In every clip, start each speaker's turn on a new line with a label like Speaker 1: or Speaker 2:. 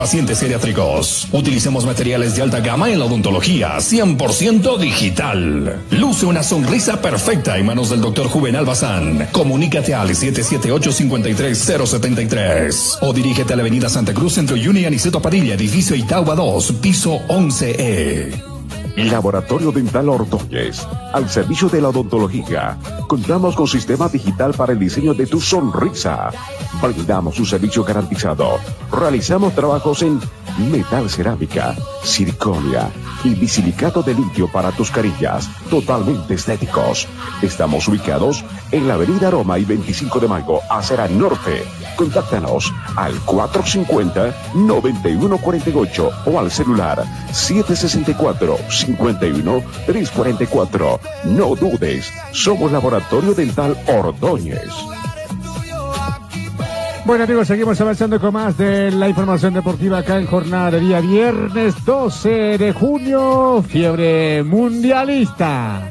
Speaker 1: Pacientes geriátricos. Utilicemos materiales de alta gama en la odontología, 100% digital. Luce una sonrisa perfecta en manos del Dr. Juvenal Bazán. Comunícate al 778-53073 o dirígete a la avenida Santa Cruz, Centro Uni, Aniceto Padilla, edificio Itagua 2, piso 11E.
Speaker 2: Laboratorio Dental Ordóñez, al servicio de la odontología. Contamos con sistema digital para el diseño de tu sonrisa. Brindamos un servicio garantizado. Realizamos trabajos en metal cerámica, circonia y bisilicato de litio para tus carillas, totalmente estéticos. Estamos ubicados en la avenida Roma y 25 de Mayo, acera norte. Contáctanos al 450-9148 o al celular 764-51-344. No dudes, somos Laboratorio Dental Ordóñez.
Speaker 3: Bueno, amigos, seguimos avanzando con más de la información deportiva acá en jornada de día viernes 12 de junio, fiebre mundialista.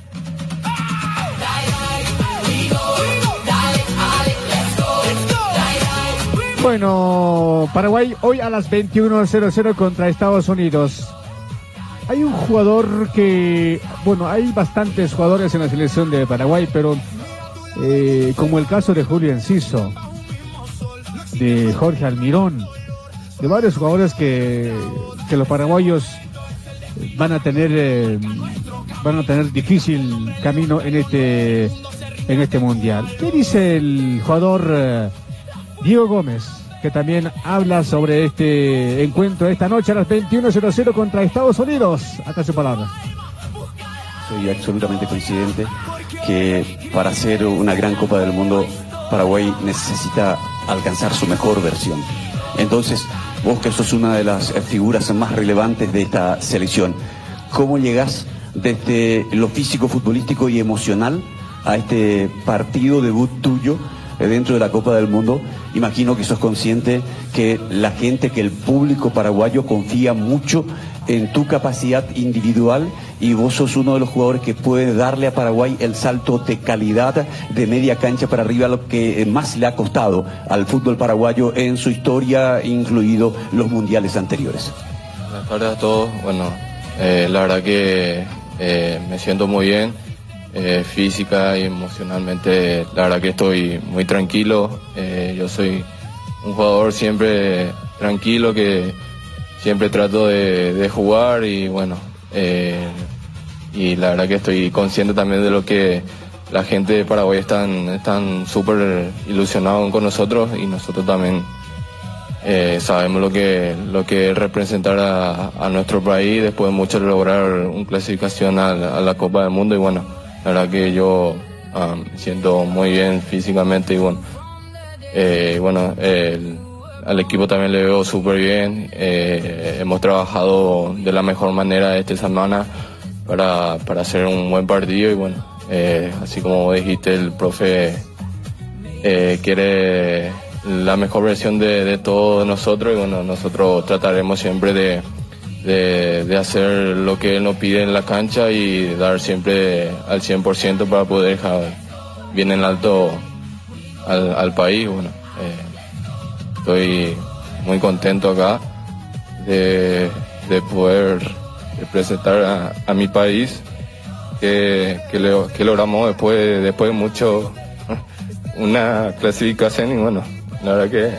Speaker 3: Bueno, Paraguay hoy a las 21:00 contra Estados Unidos. Hay un jugador que, bueno, hay bastantes jugadores en la selección de Paraguay, pero como el caso de Julio Enciso, de Jorge Almirón, de varios jugadores que los paraguayos van a tener difícil camino en este mundial. ¿Qué dice el jugador Diego Gómez, que también habla sobre este encuentro esta noche a las 21:00 contra Estados Unidos? Acá su palabra.
Speaker 4: Soy absolutamente coincidente que para hacer una gran Copa del Mundo, Paraguay necesita alcanzar su mejor versión. Entonces, vos que sos una de las figuras más relevantes de esta selección, ¿cómo llegás desde lo físico, futbolístico y emocional a este partido debut tuyo dentro de la Copa del Mundo? Imagino que sos consciente que la gente, que el público paraguayo confía mucho en tu capacidad individual y vos sos uno de los jugadores que puede darle a Paraguay el salto de calidad de media cancha para arriba, lo que más le ha costado al fútbol paraguayo en su historia, incluido los mundiales anteriores.
Speaker 5: Buenas tardes a todos. Bueno, la verdad que me siento muy bien. Física y emocionalmente, la verdad que estoy muy tranquilo. Yo soy un jugador siempre tranquilo, que siempre trato de jugar y bueno, y la verdad que estoy consciente también de lo que la gente de Paraguay están súper ilusionados con nosotros, y nosotros también sabemos lo que es representar a nuestro país después de mucho lograr una clasificación a la Copa del Mundo. Y bueno, la verdad que yo me siento muy bien físicamente, y bueno, al equipo también le veo súper bien. Hemos trabajado de la mejor manera esta semana para hacer un buen partido, y bueno, así como dijiste, el profe quiere la mejor versión de todos nosotros, y bueno, nosotros trataremos siempre de hacer lo que él nos pide en la cancha y dar siempre al 100% para poder dejar bien en alto al país. Bueno, estoy muy contento acá de poder representar a mi país, que logramos después de mucho una clasificación, y bueno, la verdad que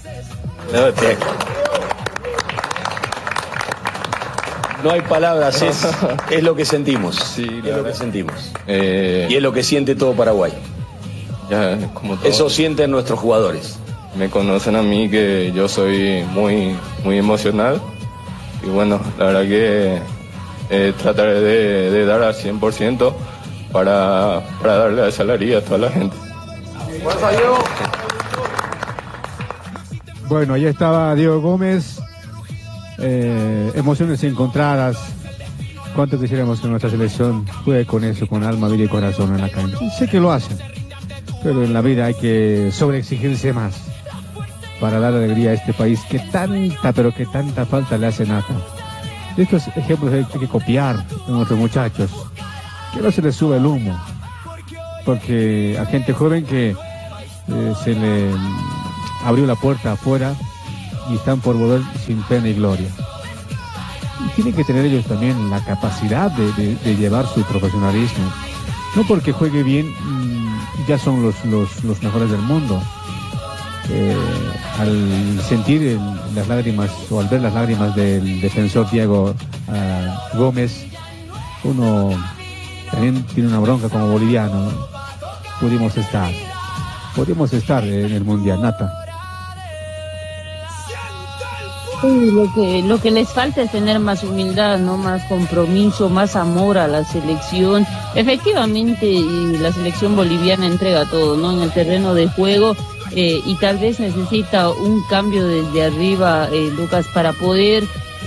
Speaker 6: no hay palabras, es lo que sentimos.
Speaker 5: Sí,
Speaker 6: es lo que sentimos. Y es lo que siente todo Paraguay.
Speaker 5: Ya, como todo.
Speaker 6: Eso sienten nuestros jugadores.
Speaker 5: Me conocen a mí, que yo soy muy emocional, y bueno, la verdad que trataré de dar al 100% para darle esa alegría a toda la gente.
Speaker 3: Bueno, ahí estaba Diego Gómez. Emociones encontradas. Cuánto quisiéramos que nuestra selección juegue con eso, con alma, vida y corazón en la cancha. Sé que lo hacen, pero en la vida hay que sobreexigirse más para dar alegría a este país que tanta falta le hace acá. Estos ejemplos hay que copiar de nuestros muchachos, que no se les sube el humo, porque a gente joven que se le abrió la puerta afuera y están por volver sin pena y gloria. Y tienen que tener ellos también la capacidad de llevar su profesionalismo. No porque juegue bien ya son los mejores del mundo. Al sentir las lágrimas o al ver las lágrimas del defensor Diego Gómez, uno también tiene una bronca como boliviano, ¿no? Pudimos estar en el Mundial, Nata.
Speaker 7: Sí, lo que les falta es tener más humildad, ¿no? Más compromiso, más amor a la selección. Efectivamente, la selección boliviana entrega todo, ¿no? En el terreno de juego, y tal vez necesita un cambio desde arriba, Lucas, para poder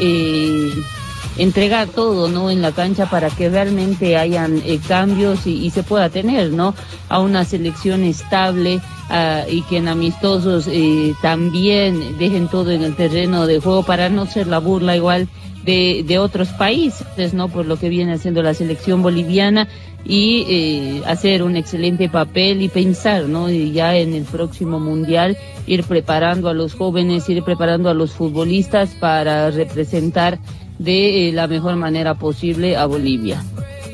Speaker 7: entregar todo, ¿no? En la cancha, para que realmente hayan cambios y se pueda tener, ¿no? A una selección estable, y que en amistosos también dejen todo en el terreno de juego, para no ser la burla igual de otros países, ¿no? Por lo que viene haciendo la selección boliviana, y hacer un excelente papel y pensar, ¿no? Y ya en el próximo mundial ir preparando a los jóvenes, ir preparando a los futbolistas para representar de la mejor manera posible a Bolivia.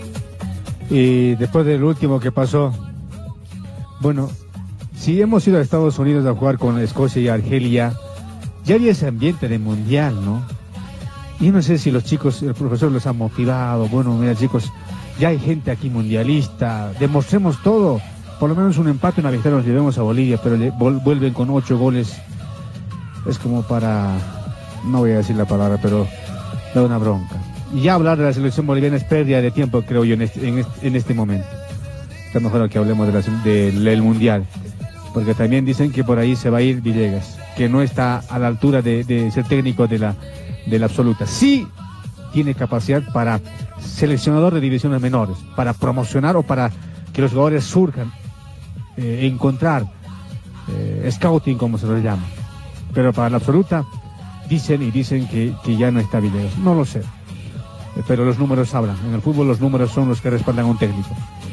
Speaker 3: Y después del último que pasó, bueno, si hemos ido a Estados Unidos a jugar con Escocia y Argelia, ya había ese ambiente de mundial, ¿no? Y no sé si los chicos, el profesor los ha motivado. Bueno, mira, chicos, ya hay gente aquí mundialista, demostremos todo, por lo menos un empate, una victoria nos llevemos a Bolivia, pero vuelven con 8 goles. Es como para, no voy a decir la palabra, pero da una bronca. Y ya hablar de la selección boliviana es pérdida de tiempo, creo yo, en este momento. Está mejor que hablemos del mundial, porque también dicen que por ahí se va a ir Villegas, que no está a la altura de ser técnico de la absoluta. Sí tiene capacidad para seleccionador de divisiones menores, para promocionar o para que los jugadores surjan, encontrar, scouting como se lo llama. Pero para la absoluta dicen que ya no está Villegas. No lo sé, pero los números hablan. En el fútbol los números son los que respaldan a un técnico.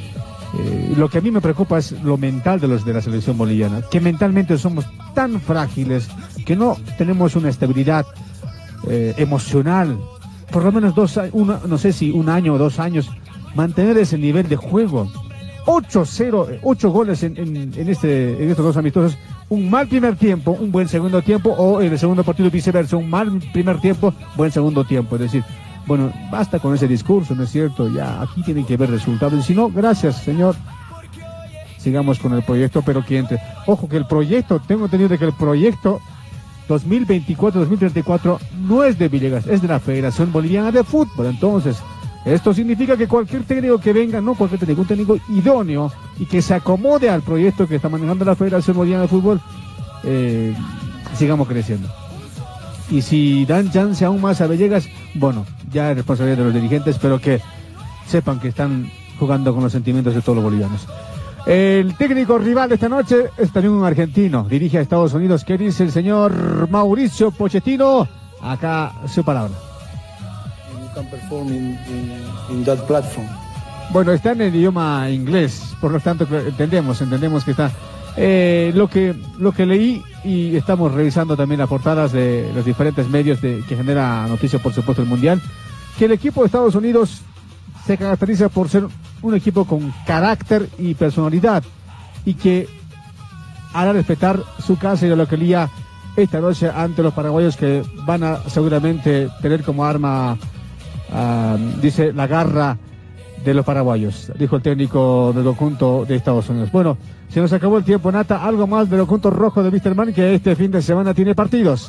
Speaker 3: Lo que a mí me preocupa es lo mental de la selección boliviana, que mentalmente somos tan frágiles que no tenemos una estabilidad emocional. Por lo menos no sé si un año o 2 años, mantener ese nivel de juego. 8 goles en estos 2 amistosos. Un mal primer tiempo, un buen segundo tiempo, o en el segundo partido viceversa, un mal primer tiempo, buen segundo tiempo. Es decir, bueno, basta con ese discurso, ¿no es cierto? Ya aquí tienen que ver resultados. Y si no, gracias, señor. Sigamos con el proyecto, pero que entre. Ojo que el proyecto, tengo entendido que el proyecto 2024-2034 no es de Villegas, es de la Federación Boliviana de Fútbol. Entonces, esto significa que cualquier técnico que venga, no cualquier técnico, un técnico idóneo y que se acomode al proyecto que está manejando la Federación Boliviana de Fútbol, sigamos creciendo. Y si dan chance aún más a Villegas, bueno, ya es responsabilidad de los dirigentes, pero que sepan que están jugando con los sentimientos de todos los bolivianos. El técnico rival esta noche es también un argentino, dirige a Estados Unidos. ¿Qué dice el señor Mauricio Pochettino? Acá su palabra. Bueno, está en el idioma inglés, por lo tanto entendemos que está. Lo que leí, y estamos revisando también las portadas de los diferentes medios que genera noticia, por supuesto, el Mundial, que el equipo de Estados Unidos se caracteriza por ser un equipo con carácter y personalidad, y que hará respetar su casa y la localía esta noche ante los paraguayos, que van a seguramente tener como arma, dice, la garra de los paraguayos, dijo el técnico del conjunto de Estados Unidos. Bueno, se nos acabó el tiempo, Nata. Algo más del conjunto rojo de Wisterman, que este fin de semana tiene partidos.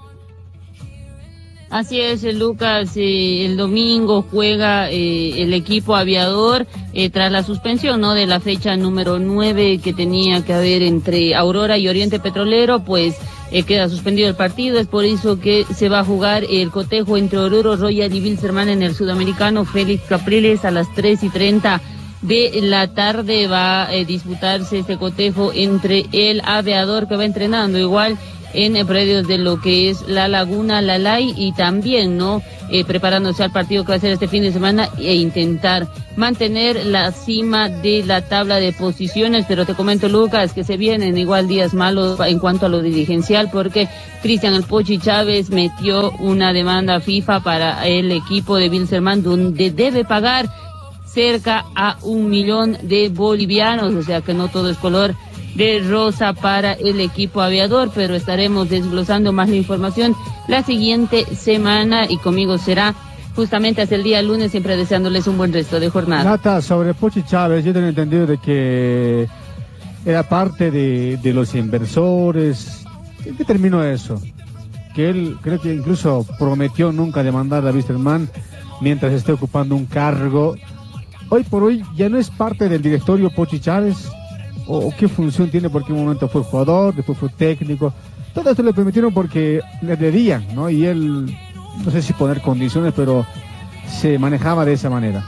Speaker 7: Así es, Lucas, el domingo juega el equipo aviador tras la suspensión, ¿no?, de la fecha número 9 que tenía que haber entre Aurora y Oriente Petrolero, pues queda suspendido el partido. Es por eso que se va a jugar el cotejo entre Oruro Royal y Wilstermann en el Sudamericano Félix Capriles a las 3:30 de la tarde. Va a disputarse este cotejo entre el aviador, que va entrenando igual en predios de lo que es la Laguna Lalay, y también, ¿no?, preparándose al partido que va a ser este fin de semana e intentar mantener la cima de la tabla de posiciones. Pero te comento, Lucas, que se vienen igual días malos en cuanto a lo dirigencial, porque Cristian El Pochi Chávez metió una demanda FIFA para el equipo de Wilstermann, donde debe pagar cerca a 1 millón de bolivianos, o sea que no todo es color de rosa para el equipo aviador, pero estaremos desglosando más la información la siguiente semana, y conmigo será justamente hasta el día lunes, siempre deseándoles un buen resto de jornada.
Speaker 3: Nata, sobre Pochi Chávez, yo tengo entendido de que era parte de los inversores. ¿En qué terminó eso? Que él creo que incluso prometió nunca demandar a Wilstermann mientras esté ocupando un cargo. Hoy por hoy ya no es parte del directorio Pochi Chávez. ¿O qué función tiene? Porque en un momento fue jugador, después fue técnico. Todo esto le permitieron porque le debían, ¿no? Y él, no sé si poner condiciones, pero se manejaba de esa manera.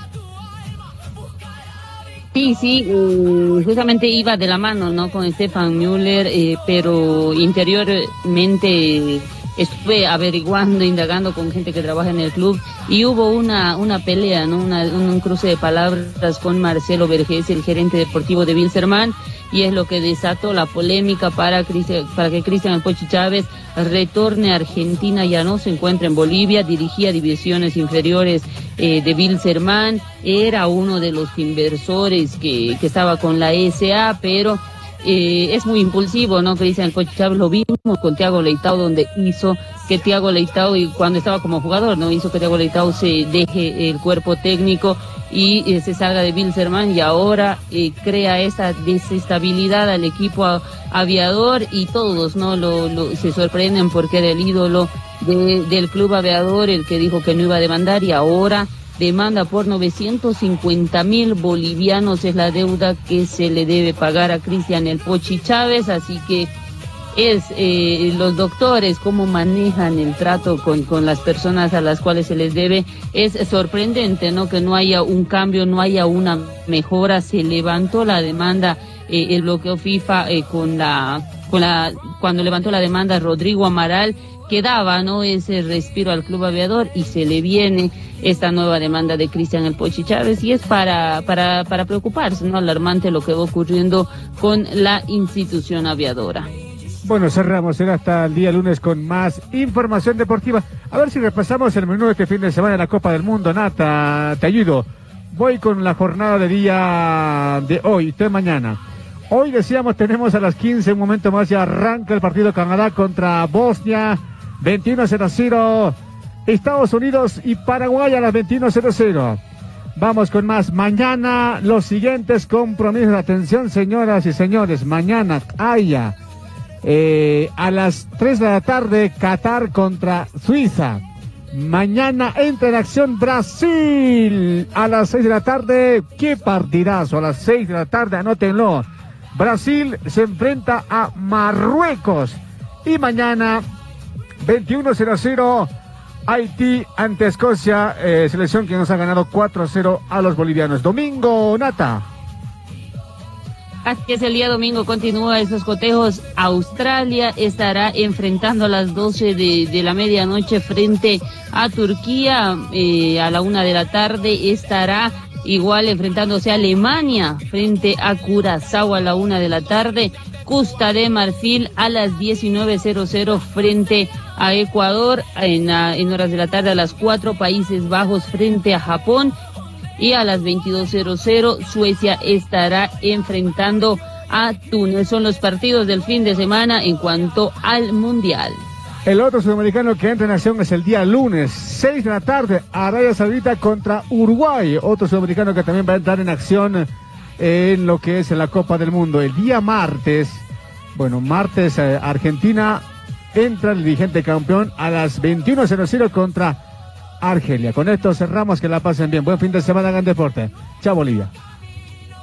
Speaker 7: Sí, justamente iba de la mano, ¿no?, con Stefan Müller, pero interiormente estuve averiguando, indagando con gente que trabaja en el club, y hubo una pelea, ¿no?, un cruce de palabras con Marcelo Vergés, el gerente deportivo de Wilstermann, y es lo que desató la polémica para que Cristian El Pochi Chávez retorne a Argentina. Ya no se encuentra en Bolivia, dirigía divisiones inferiores de Wilstermann, era uno de los inversores que estaba con la SA, pero es muy impulsivo, ¿no? Cristian El Pochi Chávez, lo vimos con Thiago Leitao, donde hizo que Thiago Leitao, y cuando estaba como jugador, ¿no?, hizo que Thiago Leitao se deje el cuerpo técnico y se salga de Wilstermann, y ahora crea esa desestabilidad al equipo aviador, y todos, ¿no?, se sorprenden porque era el ídolo del club aviador, el que dijo que no iba a demandar, y ahora demanda por 950.000 bolivianos, es la deuda que se le debe pagar a Cristian El Pochi Chávez. Así que es los doctores cómo manejan el trato con las personas a las cuales se les debe. Es sorprendente, ¿no?, que no haya un cambio, no haya una mejora. Se levantó la demanda, el bloqueo FIFA cuando levantó la demanda Rodrigo Amaral, que daba, ¿no?, ese respiro al club aviador, y se le viene esta nueva demanda de Cristian El Pochi Chávez, y es para preocuparse, ¿no? Alarmante lo que va ocurriendo con la institución aviadora.
Speaker 3: Bueno, cerramos, será hasta el día lunes con más información deportiva. A ver si repasamos el menú de este fin de semana de la Copa del Mundo. Nata, te ayudo. Voy con la jornada de día de hoy, de mañana. Hoy decíamos, tenemos a las 15, un momento más, ya arranca el partido Canadá contra Bosnia, 21:00. Estados Unidos y Paraguay a las 21:00. Vamos con más. Mañana los siguientes compromisos. Atención, señoras y señores. Mañana haya a las 3 de la tarde Qatar contra Suiza. Mañana entra en acción Brasil a las 6 de la tarde. ¡Qué partidazo! A las 6 de la tarde, anótenlo. Brasil se enfrenta a Marruecos. Y mañana 21:00 Haití ante Escocia, selección que nos ha ganado 4-0 a los bolivianos. Domingo, Nata.
Speaker 7: Así es, el día domingo continúa esos cotejos. Australia estará enfrentando a las 12 de la medianoche frente a Turquía. A la 1 de la tarde estará igual enfrentándose a Alemania frente a Curazao a la 1 de la tarde. Costa de Marfil a las 19:00 frente a Ecuador. En horas de la tarde a las 4, Países Bajos frente a Japón. Y a las 22:00 Suecia estará enfrentando a Túnez. Son los partidos del fin de semana en cuanto al Mundial.
Speaker 3: El otro sudamericano que entra en acción es el día lunes, 6 de la tarde, Arabia Saudita contra Uruguay. Otro sudamericano que también va a entrar en acción en lo que es la Copa del Mundo. El día martes, Argentina entra el vigente campeón a las 21:00 contra Argelia. Con esto cerramos, que la pasen bien. Buen fin de semana, gran deporte. Chao, Bolivia.